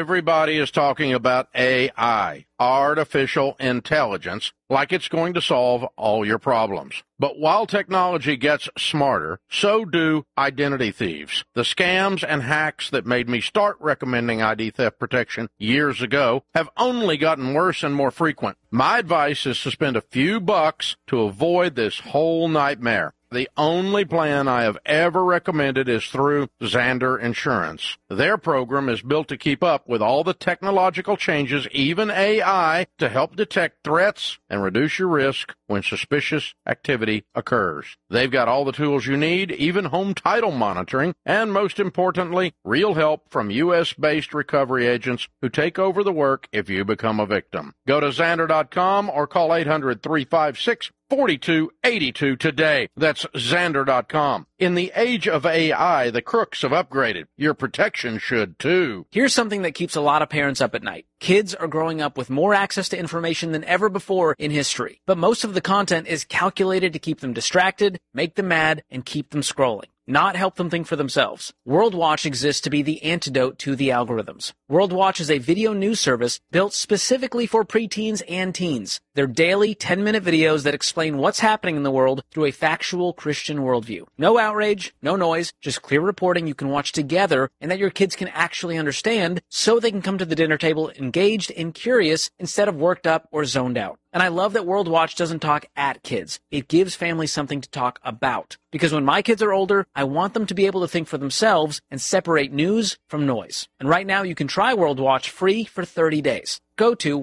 Everybody is talking about AI, artificial intelligence, like it's going to solve all your problems. But while technology gets smarter, so do identity thieves. The scams and hacks that made me start recommending ID theft protection years ago have only gotten worse and more frequent. My advice is to spend a few bucks to avoid this whole nightmare. The only plan I have ever recommended is through Xander Insurance. Their program is built to keep up with all the technological changes, even AI, to help detect threats and reduce your risk when suspicious activity occurs. They've got all the tools you need, even home title monitoring, and most importantly, real help from U.S.-based recovery agents who take over the work if you become a victim. Go to Xander.com or call 800-356-4282 today. That's Xander.com. In the age of AI, the crooks have upgraded. Your protection should too. Here's something that keeps a lot of parents up at night. Kids are growing up with more access to information than ever before in history, but most of the content is calculated to keep them distracted, make them mad, and keep them scrolling, not help them think for themselves. WorldWatch exists to be the antidote to the algorithms. WorldWatch is a video news service built specifically for preteens and teens. They're daily 10-minute videos that explain what's happening in the world through a factual Christian worldview. No outrage, no noise, just clear reporting you can watch together and that your kids can actually understand so they can come to the dinner table engaged and curious instead of worked up or zoned out. And I love that WorldWatch doesn't talk at kids. It gives families something to talk about. Because when my kids are older, I want them to be able to think for themselves and separate news from noise. And right now you can try WorldWatch free for 30 days. Go to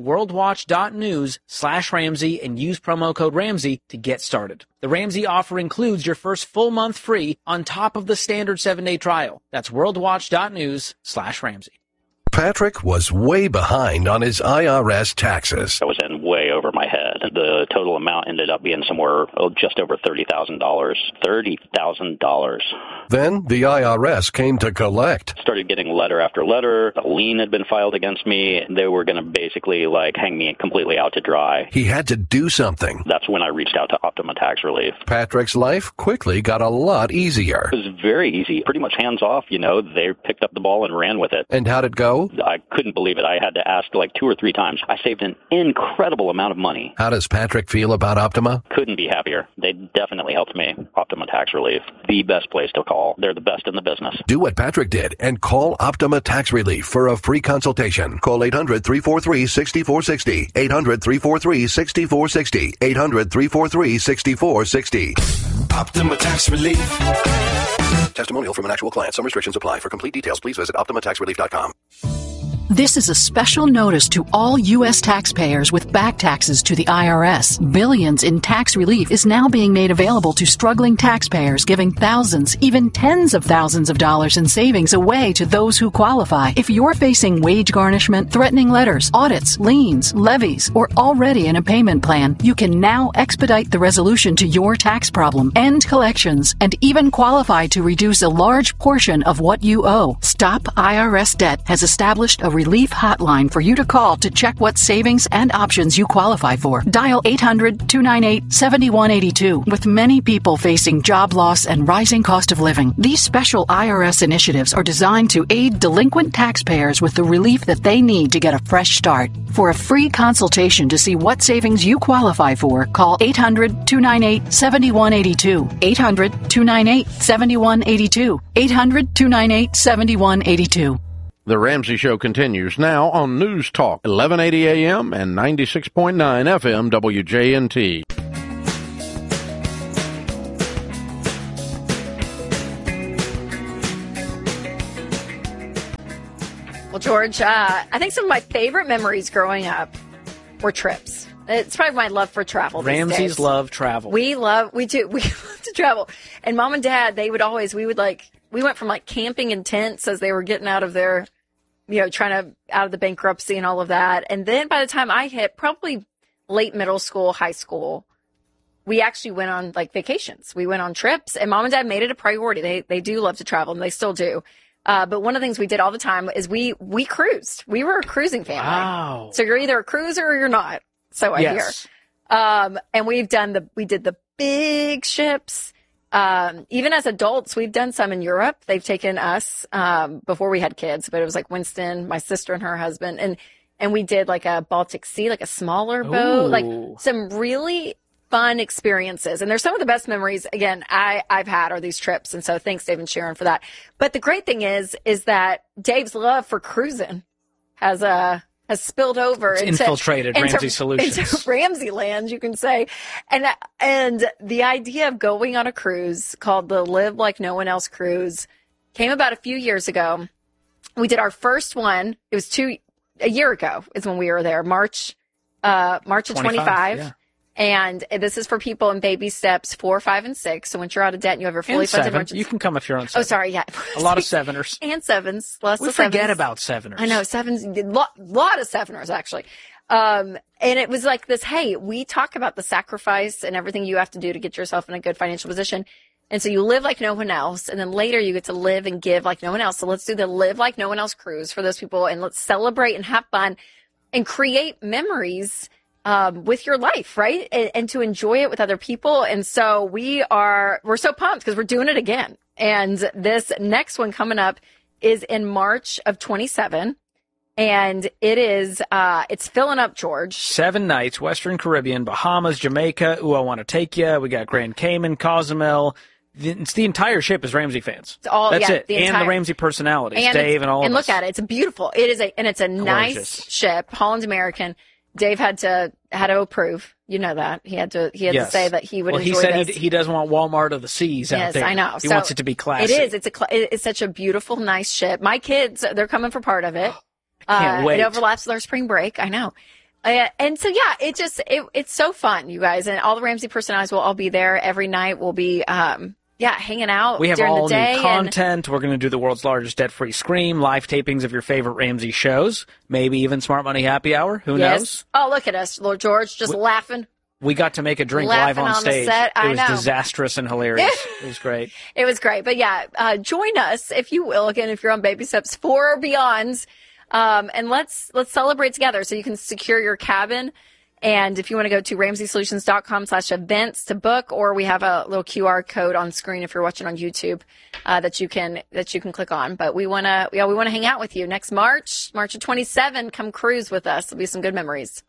worldwatch.news/Ramsey and use promo code Ramsey to get started. The Ramsey offer includes your first full month free on top of the standard 7-day trial. That's worldwatch.news/Ramsey. Patrick was way behind on his IRS taxes. I was in way over my head. The total amount ended up being somewhere just over $30,000. $30,000. Then the IRS came to collect. Started getting letter after letter. A lien had been filed against me. They were going to basically hang me completely out to dry. He had to do something. That's when I reached out to Optima Tax Relief. Patrick's life quickly got a lot easier. It was very easy. Pretty much hands off, They picked up the ball and ran with it. And how'd it go? I couldn't believe it. I had to ask 2 or 3 times. I saved an incredible amount of money. How does Patrick feel about Optima? Couldn't be happier. They definitely helped me. Optima Tax Relief, the best place to call. They're the best in the business. Do what Patrick did and call Optima Tax Relief for a free consultation. Call 800-343-6460. 800-343-6460. 800-343-6460. Optima Tax Relief. Testimonial from an actual client. Some restrictions apply. For complete details, please visit OptimaTaxRelief.com. This is a special notice to all U.S. taxpayers with back taxes to the IRS. Billions in tax relief is now being made available to struggling taxpayers, giving thousands, even tens of thousands of dollars in savings away to those who qualify. If you're facing wage garnishment, threatening letters, audits, liens, levies, or already in a payment plan, you can now expedite the resolution to your tax problem, end collections, and even qualify to reduce a large portion of what you owe. Stop IRS Debt has established a relief hotline for you to call to check what savings and options you qualify for. Dial 800-298-7182. With many people facing job loss and rising cost of living, these special IRS initiatives are designed to aid delinquent taxpayers with the relief that they need to get a fresh start. For a free consultation to see what savings you qualify for, call 800-298-7182. 800-298-7182. 800-298-7182. The Ramsey Show continues now on News Talk, 1180 AM and 96.9 FM WJNT. Well, George, I think some of my favorite memories growing up were trips. It's probably my love for travel. Ramsey's love travel. We love to travel. And Mom and Dad, we went from camping in tents as they were getting out of their, out of the bankruptcy and all of that. And then by the time I hit probably late middle school, high school, we actually went on vacations. We went on trips, and Mom and Dad made it a priority. They do love to travel, and they still do. But one of the things we did all the time is we cruised. We were a cruising family. Wow. So you're either a cruiser or you're not. So I hear. And we did the big ships. even as adults, we've done some in Europe. They've taken us before we had kids, but it was like Winston, my sister and her husband, and we did like a Baltic Sea, like a smaller boat, like some really fun experiences. And they're some of the best memories, again, I've had are these trips. And so thanks, Dave and Sharon, for that. But the great thing is that Dave's love for cruising has spilled over into infiltrated Ramsey Solutions. Into Ramsey land, you can say. And the idea of going on a cruise called the Live Like No One Else cruise came about a few years ago. We did our first one. It was a year ago is when we were there, March of 25. Yeah. And this is for people in baby steps 4, 5, and 6. So once you're out of debt and you have your fully funded emergency. You can come if you're on 7. Oh, sorry, yeah. A lot of 7ers. And 7s. Lots we of forget 7s. about 7ers. I know, 7s. Lot of 7ers, actually. And it was like this, hey, we talk about the sacrifice and everything you have to do to get yourself in a good financial position. And so you live like no one else. And then later you get to live and give like no one else. So let's do the Live Like No One Else cruise for those people. And let's celebrate and have fun and create memories with your life, right? And to enjoy it with other people. And so we're so pumped because we're doing it again. And this next one coming up is in March of 27. And it's filling up, George. 7 nights, Western Caribbean, Bahamas, Jamaica. Ooh, I want to take you. We got Grand Cayman, Cozumel. The entire ship is Ramsey fans. That's it. And the Ramsey personalities, Dave and all of us. And look at it. It's beautiful. It's a gorgeous. nice ship, Holland American. Dave had to approve. You know that. He had to say that he would enjoy this. Well, he said he doesn't want Walmart of the Seas out there. Yes, I know. He wants it to be classy. It is. It's such a beautiful, nice ship. My kids, they're coming for part of it. Can't wait. It overlaps with our spring break. I know. And so, yeah, it's so fun, you guys. And all the Ramsey personalities will all be there every night. We'll be, hanging out. We have during all the day new content. We're going to do the world's largest debt-free scream, live tapings of your favorite Ramsey shows, maybe even Smart Money Happy Hour. Who knows? Oh, look at us, Lord George, just laughing. We got to make a drink live on stage. The set. It was disastrous and hilarious. It was great. It was great. But yeah, join us, if you will, again, if you're on baby steps 4 or beyond. And let's celebrate together so you can secure your cabin. And if you want to go to RamseySolutions.com/events to book, or we have a little QR code on screen if you're watching on YouTube, that you can click on. But we want to hang out with you next March of 27. Come cruise with us. There'll be some good memories.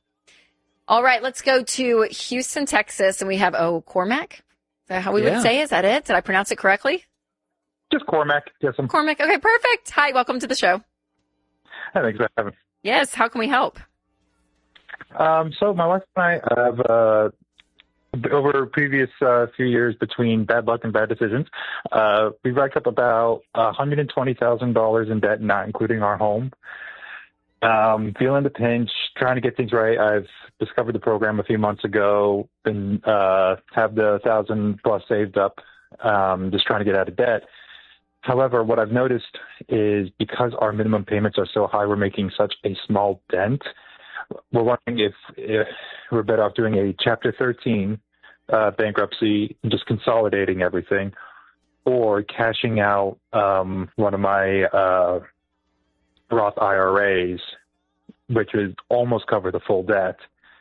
All right, let's go to Houston, Texas, and we have Cormac. Is that how we would say? Is that it? Did I pronounce it correctly? Just Cormac. Yes, Cormac. Okay, perfect. Hi, welcome to the show. Hi, thanks for having me. Yes, how can we help? So my wife and I have, over previous few years between bad luck and bad decisions, we've racked up about $120,000 in debt, not including our home. Feeling the pinch, trying to get things right. I've discovered the program a few months ago and have the $1,000+ saved up, just trying to get out of debt. However, what I've noticed is because our minimum payments are so high, we're making such a small dent. We're wondering if we're better off doing a Chapter 13 bankruptcy, just consolidating everything, or cashing out one of my Roth IRAs, which would almost cover the full debt,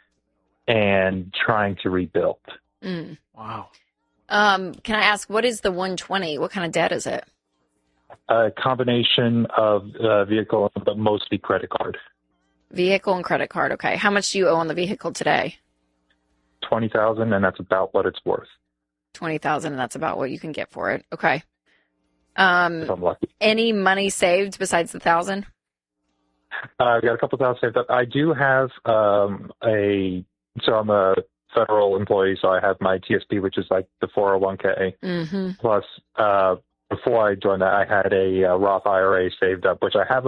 and trying to rebuild. Wow. Can I ask, what is the 120? What kind of debt is it? A combination of vehicle, but mostly credit card. Vehicle and credit card. Okay. How much do you owe on the vehicle today? $20,000, and that's about what it's worth. $20,000, and that's about what you can get for it. Okay. If I'm lucky. Any money saved besides the $1,000? I've got a couple thousand saved up. I do have so I'm a federal employee, so I have my TSP, which is like the 401k. Mm-hmm. Plus, before I joined that, I had a Roth IRA saved up, which I have